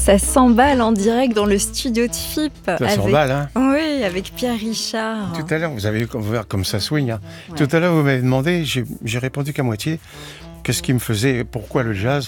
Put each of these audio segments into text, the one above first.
Ça s'emballe en direct dans le studio de FIP. Ça s'emballe, hein? Oui, avec Pierre Richard. Tout à l'heure, vous avez vu comme ça swing. Hein. Ouais. Tout à l'heure, vous m'avez demandé, j'ai répondu qu'à moitié. Qu'est-ce qui me faisait, pourquoi le jazz?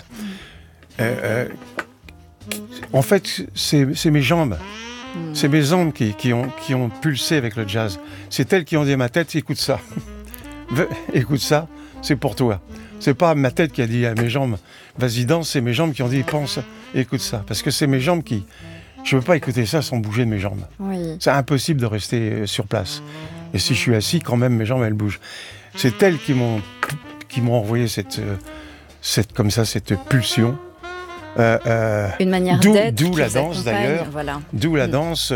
En fait, c'est mes jambes. C'est mes jambes qui ont pulsé avec le jazz. C'est elles qui ont dit à ma tête, écoute ça. Écoute ça, c'est pour toi. C'est pas ma tête qui a dit à mes jambes, vas-y danse, c'est mes jambes qui ont dit, pense, écoute ça. Parce que c'est mes jambes qui... Je ne peux pas écouter ça sans bouger de mes jambes. Oui. C'est impossible de rester sur place. Et si je suis assis, quand même, mes jambes, elles bougent. C'est elles qui m'ont envoyé cette pulsion. Une manière d'être. D'où qui la vous danse, accompagne, d'ailleurs. Voilà. D'où la danse.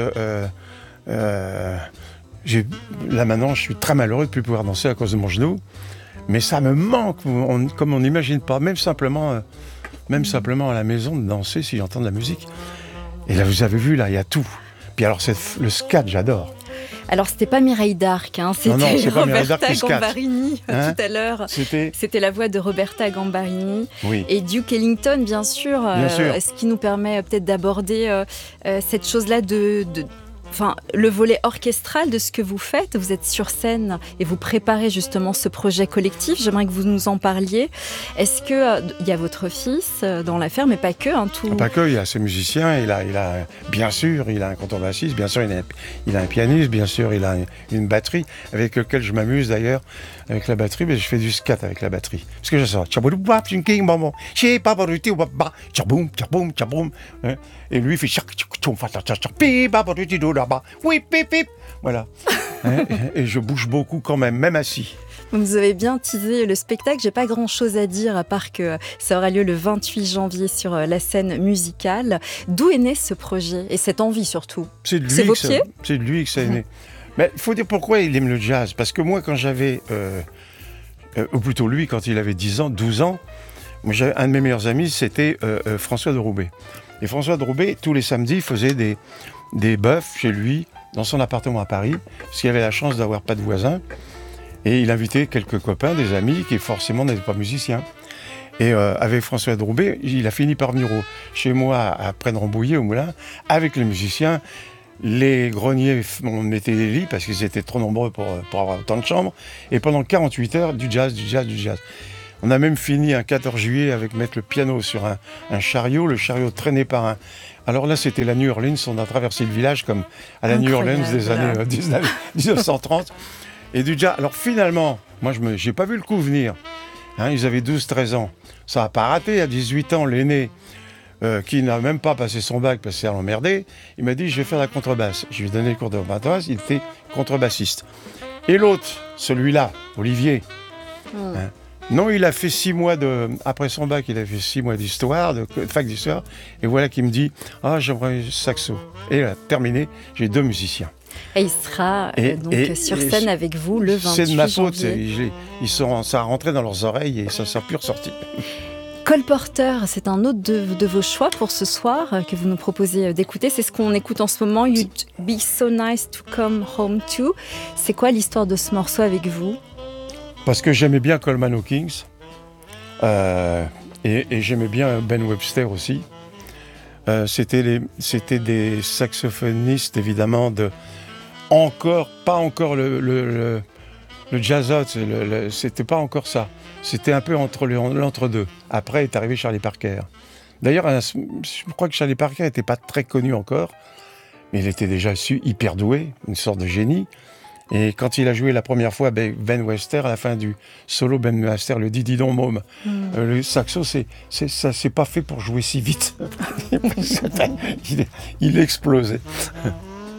Là, maintenant, je suis très malheureux de ne plus pouvoir danser à cause de mon genou. Mais ça me manque, comme on n'imagine pas. Même simplement à la maison, de danser si j'entends de la musique. Et là, vous avez vu, là, il y a tout. Puis alors, le scat, j'adore. Alors, c'était pas Mireille d'Arc, hein, c'était pas Mireille d'Arc Roberta qui scat. Gambarini Hein? tout à l'heure. C'était la voix de Roberta Gambarini. Oui. Et Duke Ellington, bien sûr. Ce qui nous permet peut-être d'aborder cette chose-là Enfin, le volet orchestral de ce que vous faites. Vous êtes sur scène et vous préparez justement ce projet collectif. J'aimerais que vous nous en parliez. Est-ce que il y a votre fils dans l'affaire, mais pas que, hein, tout. Pas que, il y a ses musiciens, il a bien sûr, il a un contrebassiste, bien sûr, il a un pianiste, bien sûr, il a une batterie avec laquelle je m'amuse d'ailleurs avec la batterie, mais je fais du scat avec la batterie. Parce que je sors et lui il fait voilà. Et je bouge beaucoup quand même assis. Vous avez bien teasé le spectacle. J'ai pas grand-chose à dire à part que ça aura lieu le 28 janvier sur la scène musicale. D'où est né ce projet et cette envie surtout? C'est vos pieds? C'est de lui que ça est né. Mais il faut dire pourquoi il aime le jazz. Parce que moi, quand j'avais... ou plutôt lui, quand il avait 10 ans, 12 ans, moi, un de mes meilleurs amis, c'était François de Roubaix. Et François de Roubaix, tous les samedis, faisait des bœufs chez lui, dans son appartement à Paris, parce qu'il avait la chance d'avoir pas de voisins. Et il invitait quelques copains, des amis, qui forcément n'étaient pas musiciens. Et avec François de Roubaix, il a fini par venir chez moi à Prenne-Rambouillet, au Moulin, avec les musiciens. Les greniers, on mettait les lits parce qu'ils étaient trop nombreux pour avoir autant de chambres. Et pendant 48 heures, du jazz. On a même fini un 14 juillet avec mettre le piano sur un chariot, le chariot traîné par un... Alors là, c'était la New Orleans, on a traversé le village comme à la New Orleans des années 1930. Et du jazz. Alors finalement, moi, j'ai pas vu le coup venir. Hein, ils avaient 12-13 ans. Ça n'a pas raté. À 18 ans, l'aîné, qui n'a même pas passé son bac parce qu'il s'est emmerdé, il m'a dit, je vais faire la contrebasse. Je lui ai donné le cours de contrebasse, il était contrebassiste. Et l'autre, celui-là, Olivier, hein, non, il a fait 6 mois après son bac, il a fait 6 mois d'histoire, de fac d'histoire, et voilà qu'il me dit, j'aimerais saxo. Et là, terminé, j'ai 2 musiciens. Et il sera sur scène avec vous le 28 janvier. C'est de ma faute, ça a rentré dans leurs oreilles et ça ne s'est plus ressorti. Cole Porter, c'est un autre de vos choix pour ce soir que vous nous proposez d'écouter. C'est ce qu'on écoute en ce moment, You'd Be So Nice To Come Home To. C'est quoi l'histoire de ce morceau avec vous? Parce que j'aimais bien Coleman Hawkins et j'aimais bien Ben Webster aussi. C'était des saxophonistes évidemment pas encore le jazzot, c'était pas encore ça. C'était un peu entre l'entre-deux. Après est arrivé Charlie Parker. D'ailleurs, je crois que Charlie Parker n'était pas très connu encore, mais il était déjà hyper doué, une sorte de génie. Et quand il a joué la première fois Ben Webster, à la fin du solo, Ben Webster, le dit donc môme, le saxo, c'est pas fait pour jouer si vite. Il explosait.